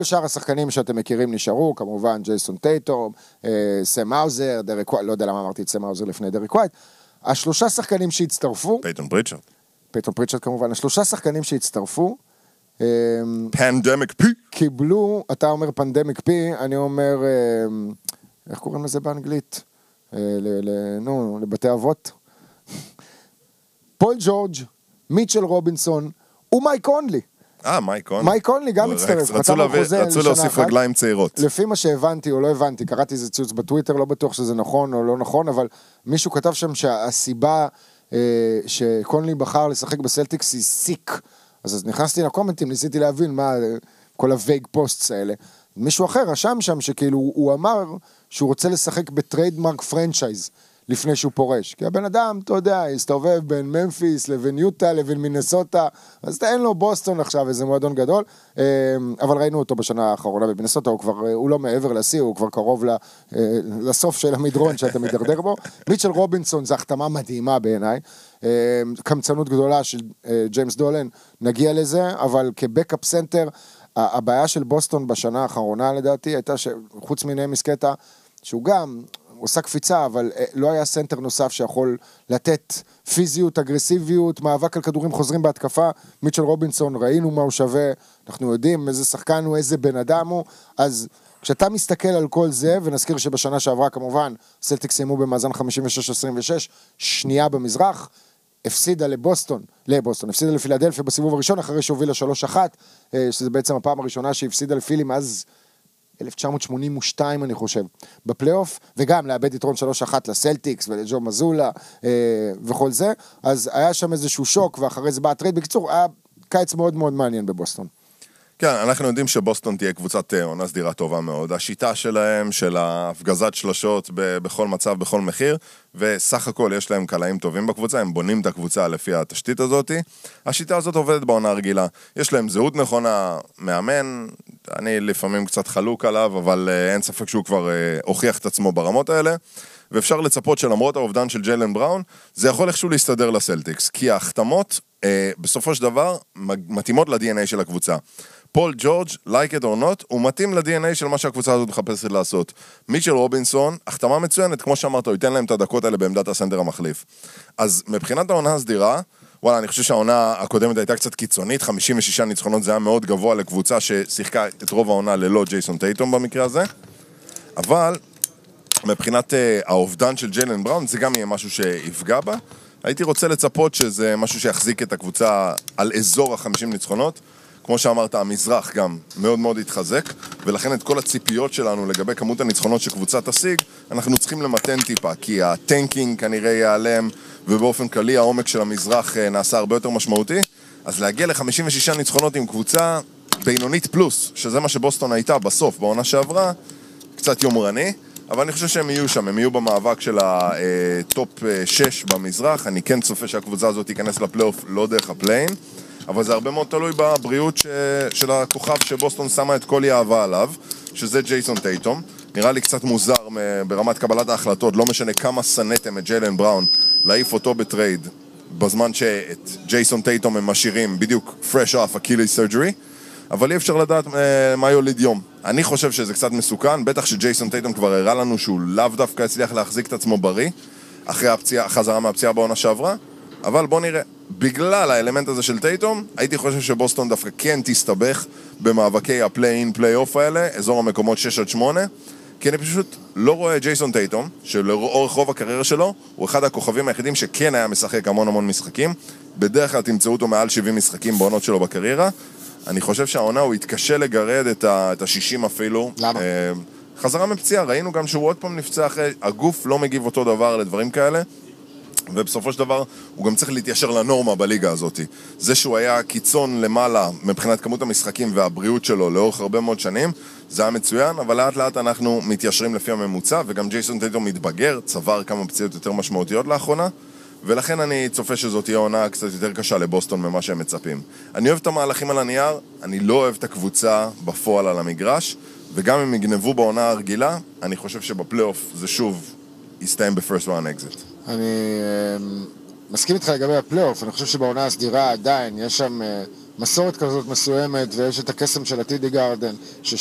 שאר השחקנים שאתם מכירים נשארו, כמובן ג'ייסון טייטום, סם האוזר, דריק ווייט, לא יודע למה אמרתי את סם האוזר לפני דריק ווייט, השלושה שחקנים שהצטרפו, פייטון פריצ'רד כמובן, השלושה שחקנים שהצטרפו, פנדמיק פי, קיבלו, אתה אומר פנדמיק פי, אני אומר, איך קוראים לזה באנגלית? לבתי אבות. פול ג'ורג', מיטשל רובינסון, ומייק קונלי. מייק קונלי גם מצטרף. רצו להוסיף רגליים צעירות. לפי מה שהבנתי או לא הבנתי, קראתי איזה ציוץ בטוויטר, לא בטוח שזה נכון או לא נכון, אבל מישהו כתב שם שהסיבה שקונלי בחר לשחק בסלטיקס היא סיק. אז נכנסתי לקומנטים, ניסיתי להבין מה כל הווייג פוסטס האלה. מישהו אחר רשם שם שכאילו הוא אמר שהוא רוצה לשחק בטריידמרק פרנצ'ייז לפני שהוא פורש. כי הבן אדם, אתה יודע, הסתובב בין ממפיס לבין יוטה לבין מינסוטה, אז אין לו בוסטון עכשיו, איזה מועדון גדול, אבל ראינו אותו בשנה האחרונה במינסוטה, הוא לא מעבר לשיא, הוא כבר קרוב לסוף של המדרון שאתה מדרדר בו. מיטשל רובינסון זה החתמה מדהימה בעיניי, קמצנות גדולה של ג'יימס דולן, נגיע לזה, אבל כבקאפ סנטר, הבעיה של בוסטון בשנה האחרונה לדעתי, הייתה שחוץ מיני מסקטה, שהוא גם עושה קפיצה, אבל לא היה סנטר נוסף שיכול לתת פיזיות, אגרסיביות, מאבק על כדורים חוזרים בהתקפה. מיטשל רובינסון, ראינו מה הוא שווה, אנחנו יודעים איזה שחקן הוא, איזה בן אדם הוא, אז כשאתה מסתכל על כל זה, ונזכיר שבשנה שעברה כמובן, סלטיקס סיימו במאזן 56-26, שנייה במזרח, הפסידה הפסידה לפילדלפיה בסיבוב הראשון, אחרי שהובילה 3-1, שזה בעצם הפעם הראשונה שהפסידה לפילי מאז 1982 אני חושב, בפלייאוף, וגם לאבד יתרון 3-1 לסלטיקס ולג'ו מזולה וכל זה, אז היה שם איזשהו שוק, ואחרי זה בא הטרייד. בקיצור, היה קיץ מאוד מאוד מעניין בבוסטון. כן, אנחנו יודעים שבוסטון תהיה קבוצת עונה סדירה טובה מאוד. השיטה שלהם, של ההפגזת שלושות בכל מצב, בכל מחיר, וסך הכל יש להם קלעים טובים בקבוצה, הם בונים את הקבוצה לפי התשתית הזאת. השיטה הזאת עובדת בעונה הרגילה. יש להם זהות נכונה, מאמן, אני לפעמים קצת חלוק עליו, אבל אין ספק שהוא כבר הוכיח את עצמו ברמות האלה, ואפשר לצפות שלמרות האובדן של ג'יילן בראון, זה יכול איכשהו להסתדר לסלטיקס, כי ההחתמות בסופו של דבר מתאימות ל-DNA של הקבוצה. פול ג'ורג', like it or not, הוא מתאים ל-DNA של מה שהקבוצה הזאת מחפשת לעשות. מיטשל רובינסון, החתמה מצוינת, כמו שאמרת, הוא ייתן להם את הדקות האלה בעמדת הסנטר המחליף. אז מבחינת העונה הסדירה, וואלה, אני חושב שהעונה הקודמת הייתה קצת קיצונית, 56 ניצחונות, זה היה מאוד גבוה לקבוצה ששיחקה את רוב העונה ללא ג'ייסון טייטום במקרה הזה, אבל מבחינת האובדן של ג'יילן בראון, זה גם יהיה משהו שיפגע בה. הייתי רוצה לצפות שזה משהו שיחזיק את הקבוצה על אזור ה-50 ניצחונות. כמו שאמרת, המזרח גם מאוד מאוד התחזק, ולכן את כל הציפיות שלנו לגבי כמות הניצחונות שקבוצה תשיג, אנחנו צריכים למתן טיפה, כי הטנקינג כנראה ייעלם, ובאופן כללי העומק של המזרח נעשה הרבה יותר משמעותי, אז להגיע ל-56 ניצחונות עם קבוצה בינונית פלוס, שזה מה שבוסטון הייתה בסוף, בעונה שעברה, קצת יומרני, אבל אני חושב שהם יהיו שם, הם יהיו במאבק של הטופ 6 במזרח, אני כן צופה שהקבוצה הזאת תיכנס לפלייאוף לא דרך הפליין, אבל זה הרבה מאוד תלוי בבריאות של הכוכב שבוסטון שמה את כל יאהבה עליו, שזה ג'ייסון טייטום. נראה לי קצת מוזר ברמת קבלת ההחלטות, לא משנה כמה סנתם את ג'יילן בראון, להעיף אותו בטרייד, בזמן שאת ג'ייסון טייטום הם משאירים בדיוק fresh off Achilles surgery, אבל אי אפשר לדעת מה יוליד יום. אני חושב שזה קצת מסוכן, בטח שג'ייסון טייטום כבר הראה לנו שהוא לאו דווקא הצליח להחזיק את עצמו בריא, אחרי החזרה מהפציעה בעונה שעברה, אבל בוא נראה. בגלל האלמנט הזה של טייטום, הייתי חושב שבוסטון דווקא כן תסתבך במאבקי הפליי-אין, פליי-אוף האלה, אזור המקומות 6-8, כי אני פשוט לא רואה ג'ייסון טייטום, שלאורך רוב הקריירה שלו, הוא אחד הכוכבים היחידים שכן היה משחק המון משחקים, בדרך כלל תמצאו אותו מעל 70 משחקים בעונות שלו בקריירה, אני חושב שהעונה הוא התקשה לגרד את ה-60 אפילו. למה? חזרה מפציעה, ראינו גם שהוא עוד פעם נפצע אחרי, הגוף לא מגיב אותו דבר לדברים כאלה, ובסופו של דבר הוא גם צריך להתיישר לנורמה בליגה הזאת. זה שהוא היה קיצון למעלה מבחינת כמות המשחקים והבריאות שלו לאורך הרבה מאוד שנים, זה היה מצוין, אבל לאט לאט אנחנו מתיישרים לפי הממוצע, וגם ג'ייסון טייטום מתבגר, צבר כמה פציעות יותר משמעותיות לאחרונה, ולכן אני צופה שזאת תהיה עונה קצת יותר קשה לבוסטון ממה שהם מצפים. אני אוהב את המהלכים על הנייר, אני לא אוהב את הקבוצה בפועל על המגרש, וגם אם יגנבו בעונה הרגילה, אני חושב שבפלייאוף זה שוב יסתיים ב-first round exit. אני מסכים איתך לגבי הפלייאוף, אני חושב שבעונה הסדירה עדיין יש שם מסורת כזאת מסוימת, ויש את הקסם של הטידי גארדן,